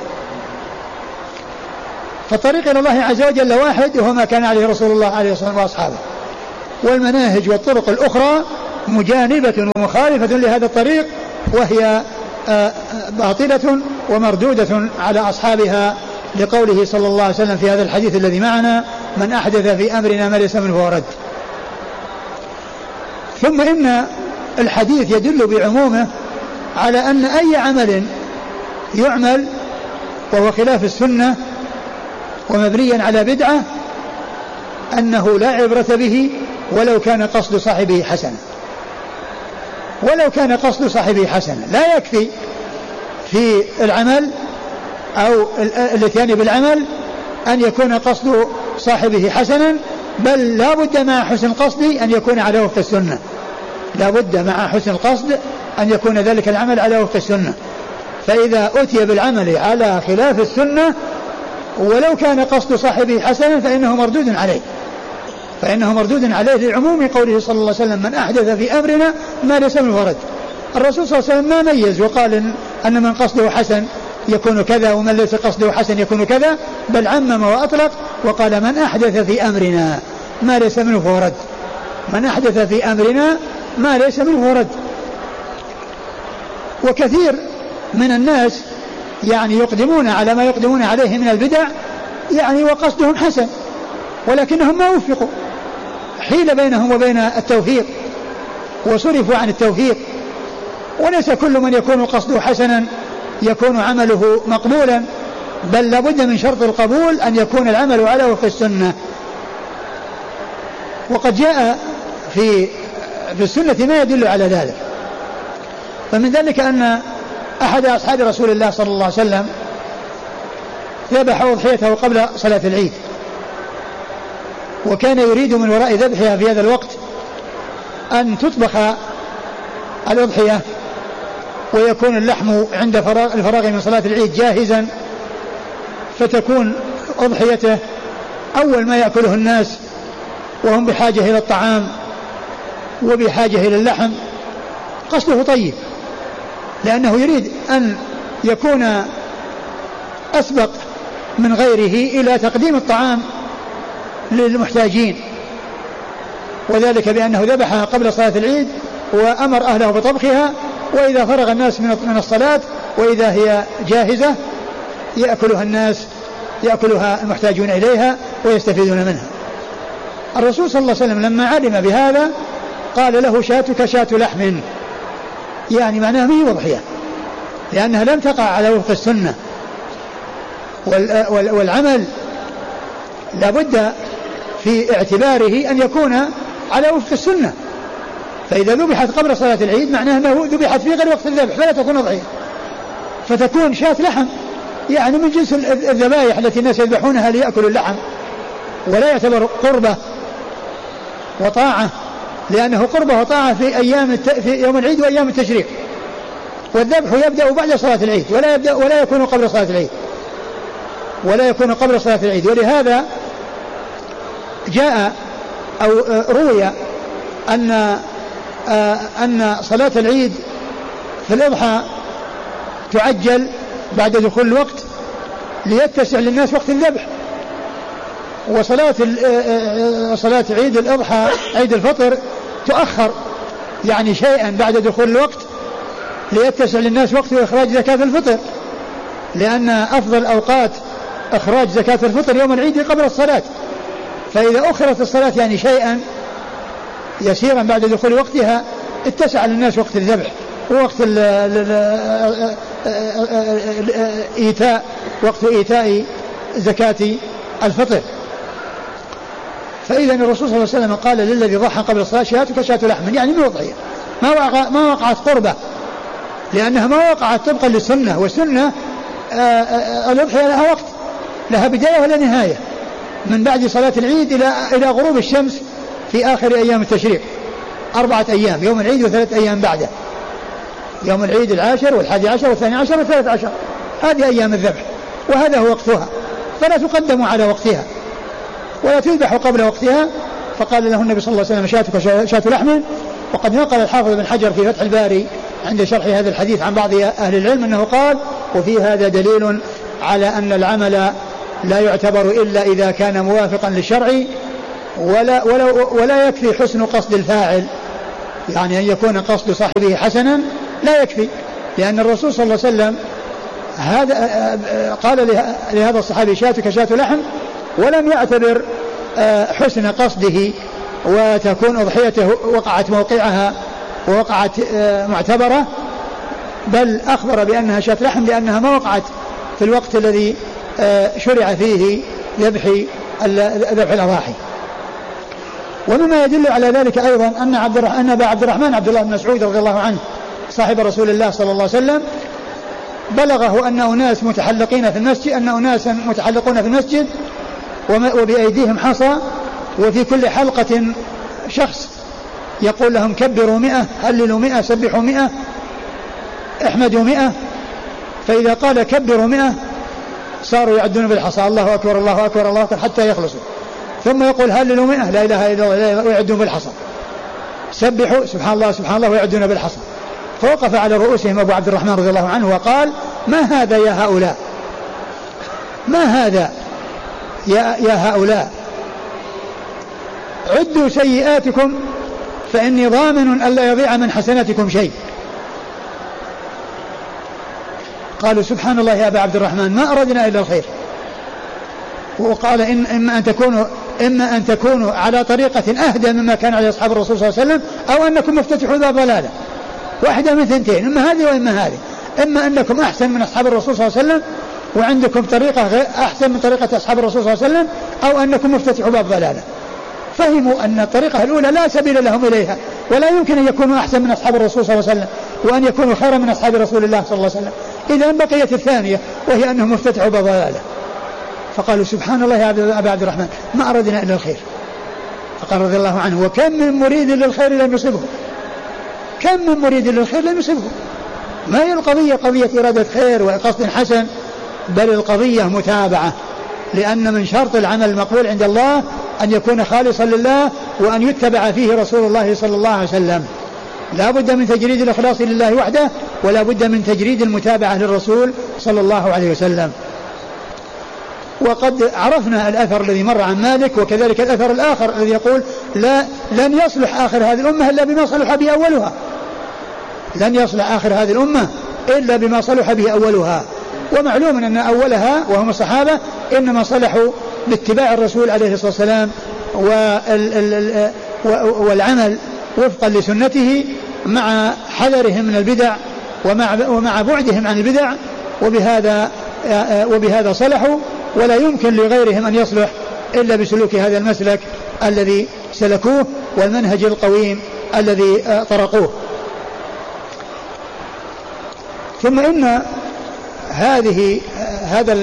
فالطريق إلى الله عز وجل واحد وهو ما كان عليه رسول الله عليه الصلاة والسلام وأصحابه، والمناهج والطرق الأخرى مجانبة ومخالفة لهذا الطريق وهي باطلة ومردودة على أصحابها، لقوله صلى الله عليه وسلم في هذا الحديث الذي معنا: من أحدث في أمرنا ما ليس منه فهو رد. ثم إن الحديث يدل بعمومه على أن أي عمل يعمل وهو خلاف السنة ومبنيا على بدعة أنه لا عبرة به ولو كان قصد صاحبه حسنا، ولو كان قصد صاحبه حسنا. لا يكفي في العمل أو الاتيان بالعمل أن يكون قصد صاحبه حسنا، بل لا بد مع حسن القصد أن يكون على وفق السنة، لا بد مع حسن القصد أن يكون ذلك العمل على وفق السنة. فإذا أتي بالعمل على خلاف السنة ولو كان قصد صاحبه حسنا فإنه مردود عليه، فإنه مردود عليه لعموم قوله صلى الله عليه وسلم: من أحدث في أمرنا ما ليس منه رد. الرسول صلى الله عليه وسلم ما ميز وقال أن من قصده حسن يكون كذا ومن ليس قصده حسن يكون كذا، بل عمم وأطلق وقال: من أحدث في أمرنا ما ليس منه فهو رد. من أحدث في أمرنا ما ليس منه فهو رد. وكثير من الناس يعني يقدمون على ما يقدمون عليه من البدع يعني وقصدهم حسن، ولكنهم ما وفقوا، حيل بينهم وبين التوفيق وصرفوا عن التوفيق. وليس كل من يكون قصده حسنا يكون عمله مقبولا، بل لابد من شرط القبول أن يكون العمل على وفق السنة. وقد جاء في في السنة ما يدل على ذلك. فمن ذلك أن أحد أصحاب رسول الله صلى الله عليه وسلم ذبح أضحيته قبل صلاة العيد، وكان يريد من وراء ذبحها في هذا الوقت أن تطبخ الأضحية ويكون اللحم عند الفراغ من صلاة العيد جاهزا، فتكون أضحيته أول ما يأكله الناس وهم بحاجة إلى الطعام وبحاجة إلى اللحم. قصده طيب، لأنه يريد أن يكون أسبق من غيره إلى تقديم الطعام للمحتاجين، وذلك بأنه ذبحها قبل صلاة العيد وأمر أهله بطبخها، وإذا فرغ الناس من الصلاة وإذا هي جاهزة يأكلها الناس يأكلها المحتاجون إليها ويستفيدون منها. الرسول صلى الله عليه وسلم لما علم بهذا قال له: شاتك شات لحم، يعني معناه ما هي أضحية، لأنها لم تقع على وفق السنة. والعمل لابد في اعتباره أن يكون على وفق السنة، فإذا ذبحت قبل صلاة العيد معناه أنه ذبحت في غير وقت الذبح فلا تكون أضحية، فتكون شاة لحم، يعني من جنس الذبائح التي الناس يذبحونها ليأكلوا اللحم، ولا يعتبر قربة وطاعة، لأنه قربة وطاعة في أيام الت... في يوم العيد وأيام التشريق، والذبح يبدأ بعد صلاة العيد ولا يبدأ ولا يكون قبل صلاة العيد ولا يكون قبل صلاة العيد. ولهذا جاء أو روي أن أن صلاة العيد في الأضحى تعجل بعد دخول الوقت ليتسع للناس وقت الذبح، وصلاة صلاة عيد الأضحى عيد الفطر تؤخر يعني شيئا بعد دخول الوقت ليتسع للناس وقت إخراج زكاة الفطر، لأن أفضل أوقات إخراج زكاة الفطر يوم العيد قبل الصلاة، فإذا أخرت الصلاة يعني شيئا يسيرا بعد دخول وقتها اتسع للناس وقت الذبح ووقت إيتاء وقت إيتاء زكاة الفطر. فإذا الرسول صلى الله عليه وسلم قال للذي ضحى قبل الصلاة: شاتك شات لحم، يعني ما وضعية ما وقع ما وقعت قربة، لأنها ما وقعت طبقا للسنة، والسنة الأضحية لها وقت، لها بداية ولا نهاية، من بعد صلاة العيد إلى إلى غروب الشمس في آخر أيام التشريق، أربعة أيام، يوم العيد وثلاث أيام بعده، يوم العيد العاشر والحادي عشر والثاني عشر والثالث عشر، هذه أيام الذبح وهذا هو وقتها، فلا تقدم على وقتها ولا تذبح قبل وقتها. فقال له النبي صلى الله عليه وسلم: شاتك شات لحم، وقد نقل الحافظ بن حجر في فتح الباري عند شرح هذا الحديث عن بعض أهل العلم أنه قال: وفي هذا دليل على أن العمل لا يعتبر إلا إذا كان موافقا للشرع، ولا, ولا, ولا يكفي حسن قصد الفاعل، يعني أن يكون قصد صاحبه حسنا لا يكفي، لأن الرسول صلى الله عليه وسلم هذا قال لهذا الصحابي: شاتك شات لحم، ولم يعتبر حسن قصده وتكون أضحيته وقعت موقعها ووقعت معتبرة، بل أخبر بأنها شات لحم لأنها ما وقعت في الوقت الذي شرع فيه ذبح ذبح الأضاحي. ومما يدل على ذلك أيضا أن عبد أن أبا عبد الرحمن عبد الله بن مسعود رضي الله عنه صاحب رسول الله صلى الله عليه وسلم بلغه أن أناس متحلقين في المسجد أن أناسا متحلقون في المسجد وبأيديهم حصى، وفي كل حلقة شخص يقول لهم: كبروا مئة، هللوا مئة، سبحوا مئة، احمدوا مئة. فإذا قال كبروا مئة صاروا يعدون بالحصى: الله أكبر الله أكبر الله أكبر، حتى يخلصوا. ثم يقول: هللوا مئة، لا إله إلا الله، ويعدون بالحصى. سبحوا سبحان الله سبحان الله، ويعدون بالحصى. فوقف على رؤوسهم أبو عبد الرحمن رضي الله عنه وقال: ما هذا يا هؤلاء؟ ما هذا يا, يا هؤلاء؟ عدوا سيئاتكم فإني ضامن ألا يضيع من حسناتكم شيء. قالوا: سبحان الله يا أبا عبد الرحمن، ما أردنا إلا الخير. وقال: إن إما أن تكونوا إما أن تكونوا على طريقة أهدى مما كان عليه أصحاب الرسول صلى الله عليه وسلم، أو أنكم مفتتحوا باب ضلالة، واحدة من ثنتين، إما هذه وإما هذه. إما أنكم أحسن من أصحاب الرسول صلى الله عليه وسلم وعندكم طريقة غير أحسن من طريقة أصحاب الرسول صلى الله عليه وسلم، أو أنكم مفتتحوا باب ضلالة. فهموا أن الطريقة الأولى لا سبيل لهم إليها، ولا يمكن أن يكونوا أحسن من أصحاب الرسول صلى الله عليه وسلم وأن يكونوا خيرا من أصحاب رسول الله صلى الله عليه وسلم. إذن بقيت الثانية، وهي أنهم مفتتحوا باب ضلالة. فقالوا: سبحان الله يا أبا عبد الرحمن، ما أردنا إلا الخير. فقال رضي الله عنه: وكم من مريد للخير لم يصبه، كم من مريد للخير لم يصبه. ما هي القضية قضية إرادة خير وقصد حسن، بل القضية متابعة، لأن من شرط العمل المقبول عند الله أن يكون خالصا لله، وأن يتبع فيه رسول الله صلى الله عليه وسلم. لا بد من تجريد الإخلاص لله وحده، ولا بد من تجريد المتابعة للرسول صلى الله عليه وسلم. وقد عرفنا الأثر الذي مر عن مالك، وكذلك الأثر الآخر الذي يقول: لا لن يصلح آخر هذه الأمة إلا بما صلح به أولها، لن يصلح آخر هذه الأمة إلا بما صلح به أولها. ومعلوم أن أولها وهم الصحابة إنما صلحوا باتباع الرسول عليه الصلاة والسلام والعمل وفقا لسنته، مع حذرهم من البدع ومع, ومع بعدهم عن البدع، وبهذا, وبهذا صلحوا. ولا يمكن لغيرهم أن يصلح إلا بسلوك هذا المسلك الذي سلكوه والمنهج القويم الذي طرقوه. ثم إن هذه هذا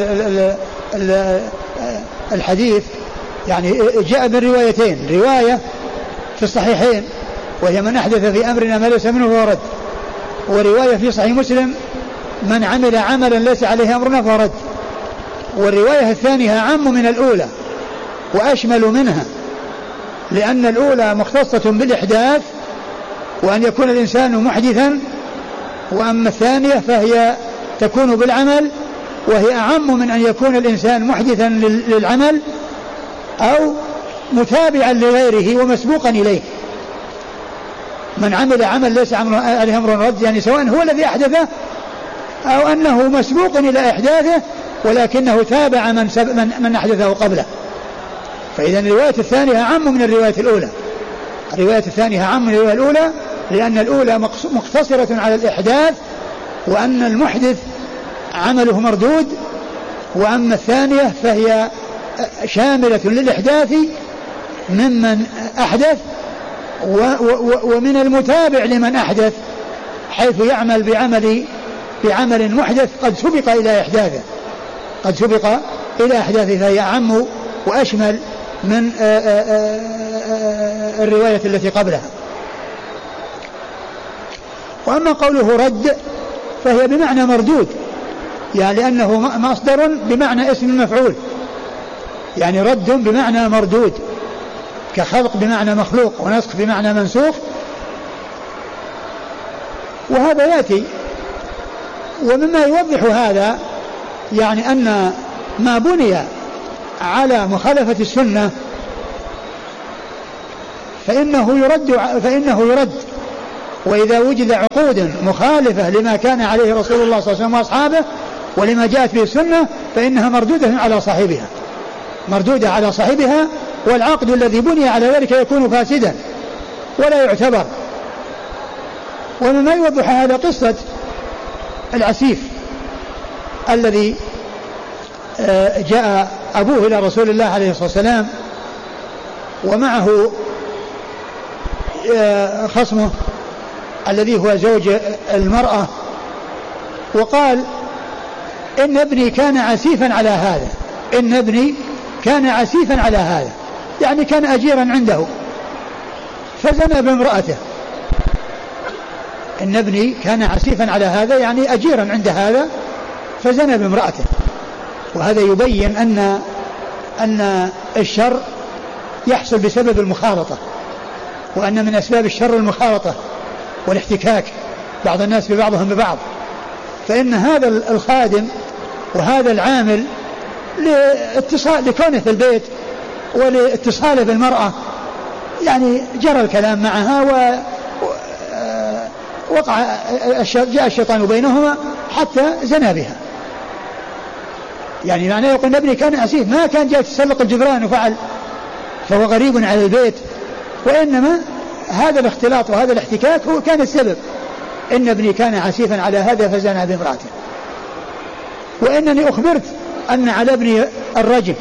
الحديث يعني جاء من روايتين: رواية في الصحيحين وهي من أحدث في أمرنا ما ليس منه فهو رد، ورواية في صحيح مسلم: من عمل عملا ليس عليه أمرنا فهو رد. والرواية الثانية أعم من الأولى وأشمل منها، لأن الأولى مختصة بالإحداث وأن يكون الإنسان محدثا، وأما الثانية فهي تكون بالعمل، وهي أعم من أن يكون الإنسان محدثا للعمل أو متابعا لغيره ومسبوقا إليه. من عمل عمل ليس عليه أمر رد، يعني سواء هو الذي أحدثه أو أنه مسبوق إلى إحداثه ولكنه تابع من, من, من أحدثه قبله. فإذا الرواية الثانية أعم من الرواية الأولى، الرواية الثانية أعم من الرواية الأولى، لأن الأولى مقتصرة على الإحداث وأن المحدث عمله مردود، وأما الثانية فهي شاملة للإحداث ممن أحدث ومن المتابع لمن أحدث، حيث يعمل بعمل بعمل محدث قد سبق إلى إحداثه قد سبق إلى إحداثه فهي أعم وأشمل من الرواية التي قبلها. وأما قوله رد فهي بمعنى مردود، يعني لأنه مصدر بمعنى اسم المفعول، يعني رد بمعنى مردود، كخلق بمعنى مخلوق ونسخ بمعنى منسوخ. وهذا يأتي. ومما يوضح هذا يعني أن ما بني على مخالفة السنة فإنه يرد فإنه يرد وإذا وجد عقود مخالفة لما كان عليه رسول الله صلى الله عليه وسلم وأصحابه ولما جاءت به السنة فإنها مردودة على صاحبها مردودة على صاحبها والعقد الذي بني على ذلك يكون فاسدا ولا يعتبر. ومما يوضح هذا قصة العسيف الذي جاء أبوه إلى رسول الله عليه الصلاة والسلام ومعه خصمه الذي هو زوج المرأة وقال إن ابني كان عسيفا على هذا إن ابني كان عسيفا على هذا يعني كان أجيرا عنده فزنى بامرأته. إن ابني كان عسيفا على هذا يعني أجيرا عند هذا فزنى بامرأته. وهذا يبين أن أن الشر يحصل بسبب المخالطة وأن من أسباب الشر المخالطة والاحتكاك بعض الناس ببعضهم ببعض. فإن هذا الخادم وهذا العامل لاتصال لكونه في البيت ولاتصاله بالمرأة يعني جرى الكلام معها ووقع جاء الشيطان بينهما حتى زنى بها. يعني معناه يقول ابني كان عسيف ما كان جاء تسلق الجبران وفعل فهو غريب على البيت وإنما هذا الاختلاط وهذا الاحتكاك هو كان السبب. إن ابني كان عسيفا على هذا فزنى بامرأته وإنني أخبرت أن على ابني الرجم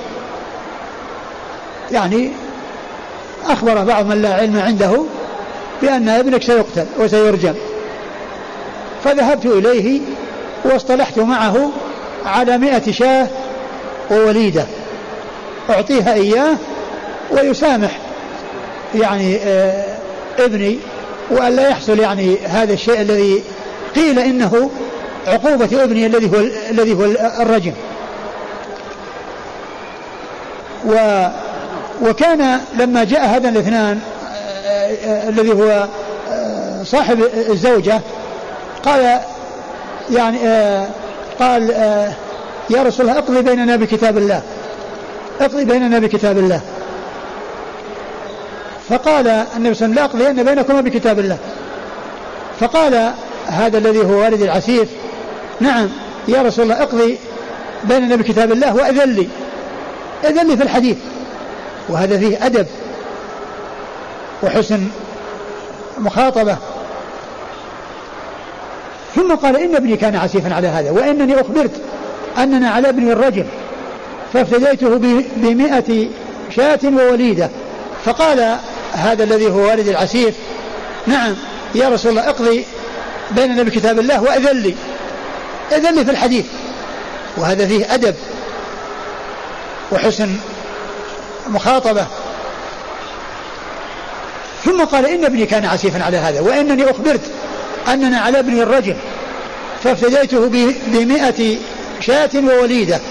يعني أخبر بعض من لا علم عنده بأن ابنك سيقتل وسيرجم. فذهبت إليه واصطلحت معه على مئة شاة ووليدة أعطيها إياه ويسامح يعني آه ابني وأن لا يحصل يعني هذا الشيء الذي قيل إنه عقوبة ابني الذي هو الذي هو الرجم. و وكان لما جاء هذا الاثنان آه آه الذي هو آه صاحب الزوجة قال يعني آه قال آه يا رسول الله اقضي بيننا بكتاب الله اقضي بيننا بكتاب الله. فقال النبي صلى الله عليه وسلم لا أقضين بينكما بكتاب الله. فقال هذا الذي هو والد العسيف نعم يا رسول الله اقضي بيننا بكتاب الله وأذن لي أذن لي في الحديث. وهذا فيه أدب وحسن مخاطبة. ثم قال إن ابني كان عسيفا على هذا وإنني أخبرت أننا على ابني الرجم فافتديته بمئة شاة ووليدة. فقال هذا الذي هو والد العسيف نعم يا رسول الله اقضي بيننا بكتاب الله وأذن لي أذن لي في الحديث. وهذا فيه أدب وحسن مخاطبة. ثم قال إن ابني كان عسيفا على هذا وإنني أخبرت أننا على ابني الرجم فافتديته بمئة شاة ووليدة.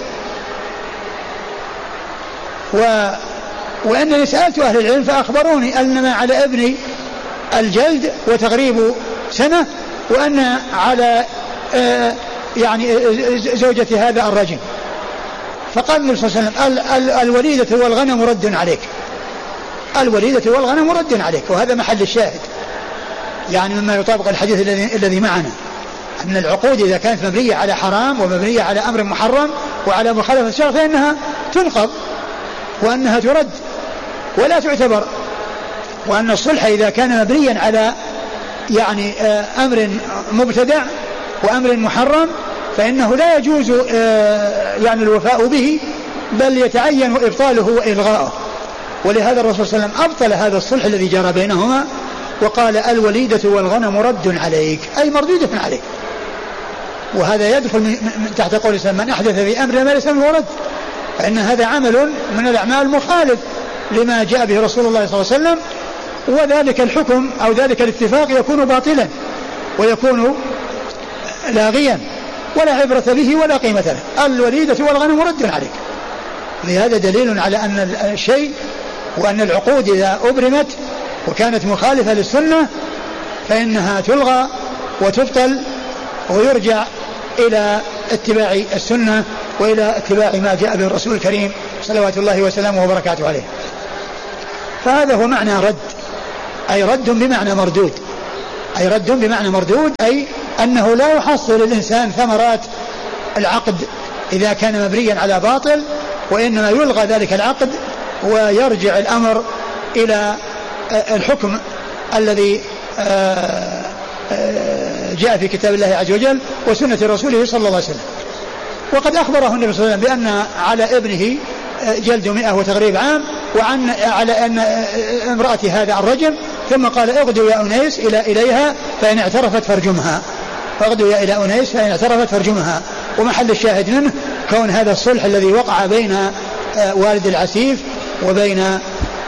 و وأنني سألت أهل العلم فأخبروني أنما على ابني الجلد وتغريب سنة وأن على آه يعني زوجة هذا الرجم. فقال النبي صلى الله عليه وسلم الوليدة والغنم رد عليك الوليدة والغنم رد عليك. وهذا محل الشاهد يعني مما يطابق الحديث الذي الذي معنا أن العقود إذا كانت مبنية على حرام ومبنية على أمر محرم وعلى مخالفة الشرع فإنها تنقض وأنها ترد ولا تعتبر. وأن الصلح إذا كان مبنيا على يعني أمر مبتدع وأمر محرم فإنه لا يجوز يعني الوفاء به بل يتعين إبطاله وإلغاؤه. ولهذا الرسول صلى الله عليه وسلم أبطل هذا الصلح الذي جرى بينهما وقال الوليدة والغنم رد عليك أي مردودة عليك. وهذا يدخل من تحت قول الإسلام من أحدث في أمر ما ليس منه رد فإن هذا عمل من الأعمال مخالف لما جاء به رسول الله صلى الله عليه وسلم. وذلك الحكم أو ذلك الاتفاق يكون باطلا ويكون لاغيا ولا عبرة به ولا قيمة له. الوليدة والغنم رد عليك. لهذا دليل على أن الشيء وأن العقود إذا أبرمت وكانت مخالفة للسنة فإنها تلغى وتبطل ويرجع إلى اتباع السنة وإلى اتباع ما جاء به الرسول الكريم صلوات الله وسلامه وبركاته عليه. فهذا هو معنى رد، أي رد بمعنى مردود، أي رد بمعنى مردود، أي أنه لا يحصل الإنسان ثمرات العقد إذا كان مبنيا على باطل، وإنما يلغى ذلك العقد ويرجع الأمر إلى الحكم الذي جاء في كتاب الله عز وجل وسنة رسوله صلى الله عليه وسلم. وقد أخبره النبي صلى الله عليه وسلم بأن على ابنه جلد مئة وتغريب عام، وعن على أن امرأة هذا الرجم، ثم قال اغدوا يا أنيس إلى إليها فإن اعترفت فارجمها، فاغدوا يا إلى أنيس فإن اعترفت فارجمها. ومحل الشاهد منه كون هذا الصلح الذي وقع بين والد العسيف وبين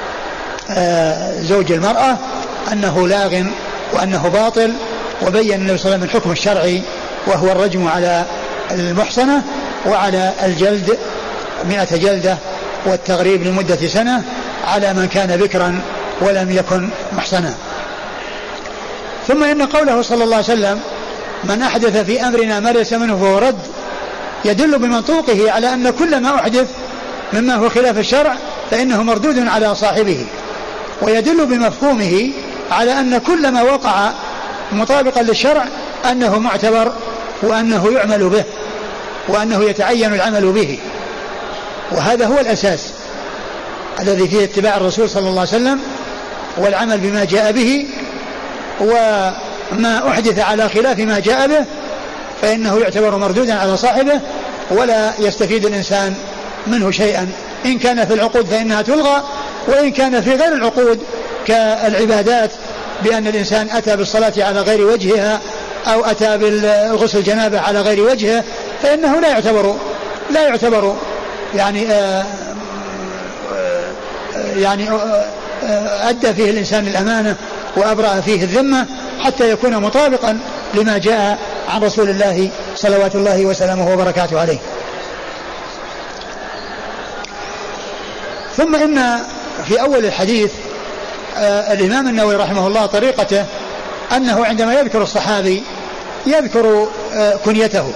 زوج المرأة أنه لاغ وأنه باطل، وبين النبي صلى الله عليه وسلم الحكم الشرعي وهو الرجم على المحصنة وعلى الجلد مئة جلدة والتغريب لمدة سنة على من كان بكرا ولم يكن محصنا. ثم إن قوله صلى الله عليه وسلم من أحدث في أمرنا ما ليس منه فهو رد، يدل بمنطوقه على أن كل ما أحدث مما هو خلاف الشرع فإنه مردود على صاحبه، ويدل بمفهومه على أن كل ما وقع مطابقا للشرع أنه معتبر وأنه يعمل به وأنه يتعين العمل به. وهذا هو الأساس الذي فيه اتباع الرسول صلى الله عليه وسلم والعمل بما جاء به، وما أحدث على خلاف ما جاء به فإنه يعتبر مردودا على صاحبه ولا يستفيد الإنسان منه شيئا. إن كان في العقود فإنها تلغى، وإن كان في غير العقود كالعبادات بأن الإنسان أتى بالصلاة على غير وجهها أو أتى بالغسل جنابه على غير وجهه فإنه لا يعتبر لا يعتبر يعني آآ آآ يعني آآ أدى فيه الإنسان الأمانة وأبرأ فيه الذمة حتى يكون مطابقا لما جاء عن رسول الله صلوات الله وسلامه وبركاته عليه. ثم إن في أول الحديث الإمام النووي رحمه الله طريقته أنه عندما يذكر الصحابي يذكر كنيته،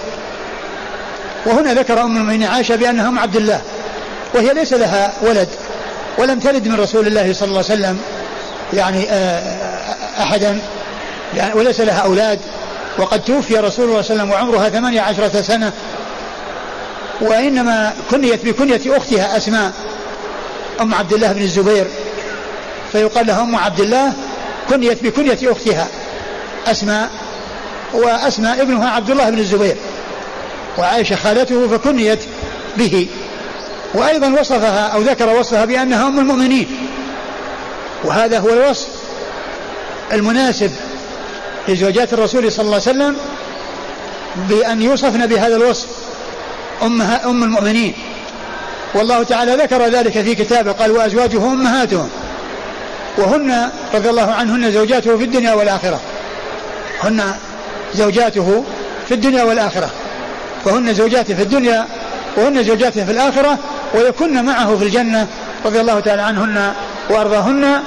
وهنا ذكر أم المؤمنين عائشة بأنها أم عبد الله، وهي ليس لها ولد ولم تلد من رسول الله صلى الله عليه وسلم يعني أحدا، يعني وليس لها أولاد، وقد توفي رسول الله صلى الله عليه وسلم وعمرها ثمانية عشرة سنة، وإنما كنيت بكنية أختها أسماء أم عبد الله بن الزبير، فيقال لها أم عبد الله كنيت بكنية أختها أسماء، وأسماء ابنها عبد الله بن الزبير، وعائشة خالته فكنيت به. وأيضا وصفها أو ذكر وصفها بأنها أم المؤمنين، وهذا هو الوصف المناسب لزوجات الرسول صلى الله عليه وسلم بأن يوصفن بهذا الوصف أمها أم المؤمنين. والله تعالى ذكر ذلك في كتابه قال وأزواجه أمهاتهم، وهن رضي الله عنهن زوجاته في الدنيا والآخرة، هن زوجاته في الدنيا والآخرة، فهن زوجاته في الدنيا وهن زوجاته في الآخرة، ويكن معه في الجنة رضي الله تعالى عنهن وأرضاهن.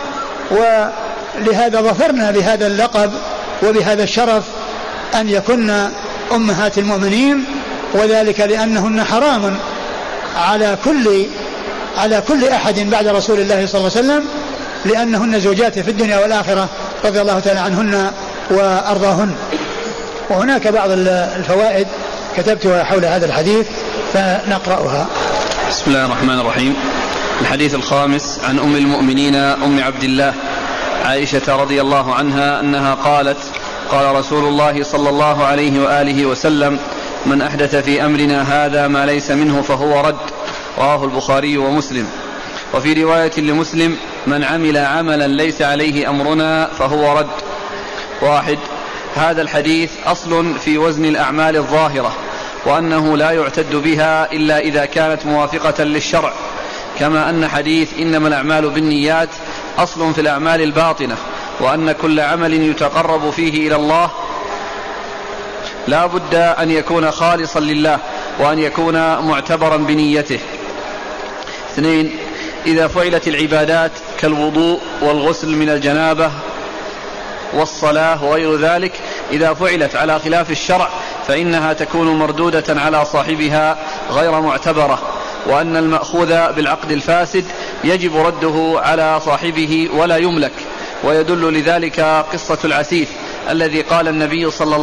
ولهذا ظفرنا بهذا اللقب وبهذا الشرف أن يكن أمهات المؤمنين، وذلك لأنهن حرام على كل على كل أحد بعد رسول الله صلى الله عليه وسلم، لأنهن زوجاته في الدنيا والآخرة رضي الله تعالى عنهن وأرضاهن. وهناك بعض الفوائد كتبتها حول هذا الحديث فنقرأها. بسم الله الرحمن الرحيم. الحديث الخامس عن أم المؤمنين أم عبد الله عائشة رضي الله عنها أنها قالت قال رسول الله صلى الله عليه وآله وسلم من أحدث في أمرنا هذا ما ليس منه فهو رد، رواه البخاري ومسلم. وفي رواية لمسلم من عمل عملا ليس عليه أمرنا فهو رد. واحد، هذا الحديث أصل في وزن الأعمال الظاهرة، وأنه لا يعتد بها إلا إذا كانت موافقة للشرع، كما أن حديث إنما الأعمال بالنيات أصل في الأعمال الباطنة، وأن كل عمل يتقرب فيه إلى الله لا بد أن يكون خالصا لله وأن يكون معتبرا بنيته. اثنين، إذا فعلت العبادات كالوضوء والغسل من الجنابة والصلاة وغير ذلك إذا فعلت على خلاف الشرع فإنها تكون مردودة على صاحبها غير معتبرة، وأن المأخوذ بالعقد الفاسد يجب رده على صاحبه ولا يملك. ويدل لذلك قصة العسيف الذي قال النبي صلى الله